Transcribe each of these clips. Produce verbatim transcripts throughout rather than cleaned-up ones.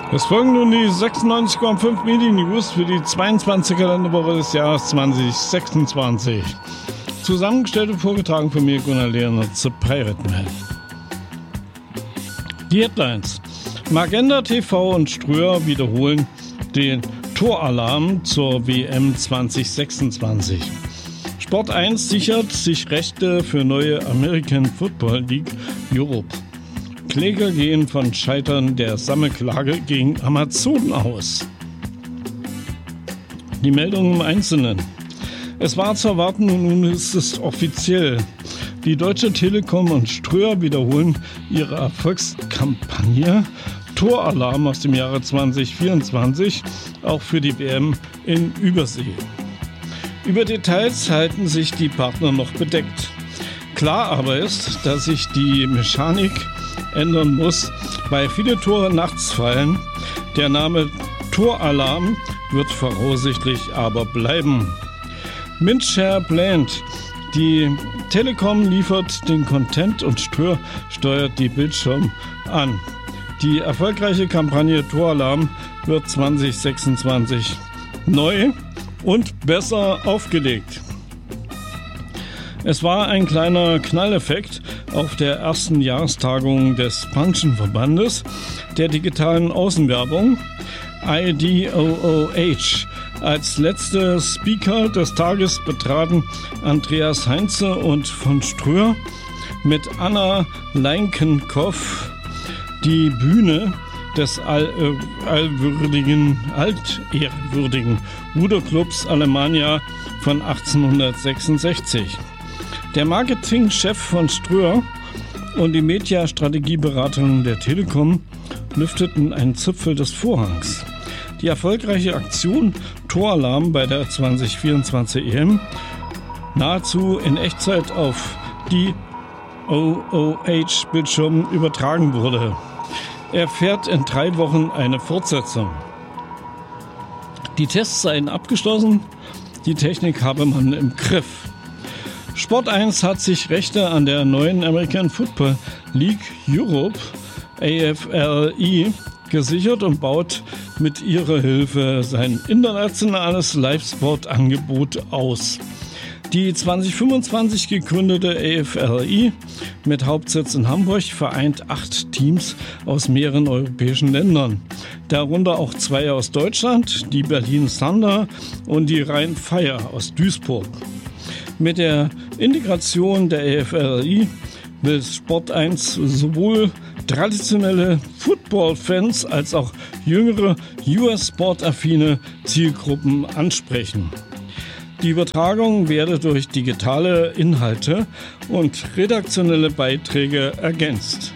Es folgen nun die sechsundneunzig Komma fünf Medien-News für die zweiundzwanzigste Kalenderwoche des Jahres zwanzig sechsundzwanzig. Zusammengestellt und vorgetragen von mir, Gunnar Leonard, The Pirate Man. Die Headlines. Magenta T V und Ströer wiederholen den Toralarm zur W M zwanzig sechsundzwanzig. Sport eins sichert sich Rechte für neue American Football League Europe. Kläger gehen von Scheitern der Sammelklage gegen Amazon aus. Die Meldungen im Einzelnen. Es war zu erwarten und nun ist es offiziell. Die Deutsche Telekom und Ströer wiederholen ihre Erfolgskampagne Toralarm aus dem Jahre zwanzig vierundzwanzig auch für die W M in Übersee. Über Details halten sich die Partner noch bedeckt. Klar aber ist, dass sich die Mechanik ändern muss, weil viele Tore nachts fallen. Der Name Toralarm wird voraussichtlich aber bleiben. Mindshare Plant. Die Telekom liefert den Content und Ströer steuert die Bildschirme an. Die erfolgreiche Kampagne Toralarm wird zwanzig sechsundzwanzig neu und besser aufgelegt. Es war ein kleiner Knalleffekt auf der ersten Jahrestagung des Branchenverbandes der digitalen Außenwerbung I D O O H. Als letzte Speaker des Tages betraten Andreas Heinze und von Ströer mit Anna Leinkenkopf die Bühne des all, äh, allwürdigen, altehrwürdigen Ruderclubs Alemannia von achtzehnhundertsechsundsechzig. Der Marketingchef von Ströer und die Media-Strategieberatung der Telekom lüfteten einen Zipfel des Vorhangs. Die erfolgreiche Aktion Toralarm bei der zwanzig vierundzwanzig E M nahezu in Echtzeit auf die O O H-Bildschirmen übertragen wurde. Erfährt in drei Wochen eine Fortsetzung. Die Tests seien abgeschlossen, die Technik habe man im Griff. Sport eins hat sich Rechte an der neuen American Football League Europe, A F L E, gesichert und baut mit ihrer Hilfe sein internationales Live-Sport-Angebot aus. Die zwanzig fünfundzwanzig gegründete A F L E mit Hauptsitz in Hamburg vereint acht Teams aus mehreren europäischen Ländern, darunter auch zwei aus Deutschland, die Berlin Thunder und die Rhein-Fire aus Duisburg. Mit der Integration der A F L E will Sport eins sowohl traditionelle Football-Fans als auch jüngere U S-Sport-affine Zielgruppen ansprechen. Die Übertragung werde durch digitale Inhalte und redaktionelle Beiträge ergänzt.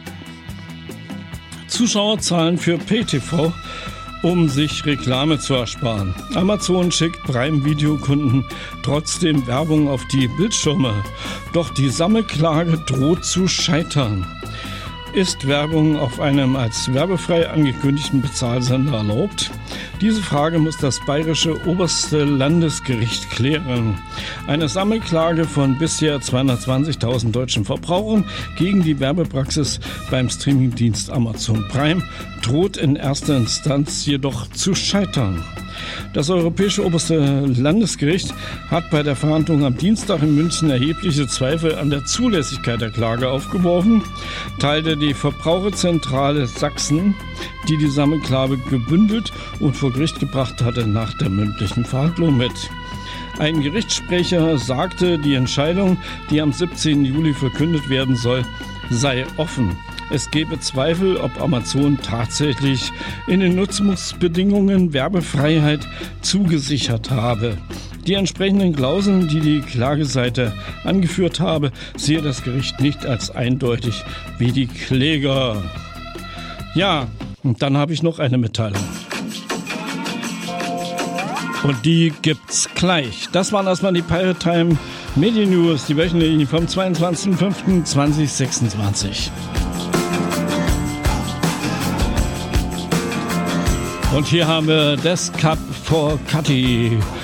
Zuschauerzahlen für Pay T V, um sich Reklame zu ersparen. Amazon schickt Prime-Video-Kunden trotzdem Werbung auf die Bildschirme. Doch die Sammelklage droht zu scheitern. Ist Werbung auf einem als werbefrei angekündigten Bezahlsender erlaubt? Diese Frage muss das bayerische oberste Landesgericht klären. Eine Sammelklage von bisher zweihundertzwanzigtausend deutschen Verbrauchern gegen die Werbepraxis beim Streamingdienst Amazon Prime droht in erster Instanz jedoch zu scheitern. Das Europäische Oberste Landesgericht hat bei der Verhandlung am Dienstag in München erhebliche Zweifel an der Zulässigkeit der Klage aufgeworfen, teilte die Verbraucherzentrale Sachsen, die die Sammelklage gebündelt und vor Gericht gebracht hatte, nach der mündlichen Verhandlung mit. Ein Gerichtssprecher sagte, die Entscheidung, die am siebzehnten Juli verkündet werden soll, sei offen. Es gebe Zweifel, ob Amazon tatsächlich in den Nutzungsbedingungen Werbefreiheit zugesichert habe. Die entsprechenden Klauseln, die die Klageseite angeführt habe, sehe das Gericht nicht als eindeutig wie die Kläger. Ja, und dann habe ich noch eine Mitteilung. Und die gibt's gleich. Das waren erstmal die Pirate Time Medien News, die wöchentlichen vom zweiundzwanzigsten fünften zweitausendsechsundzwanzig. Und hier haben wir Death Cup for Cutty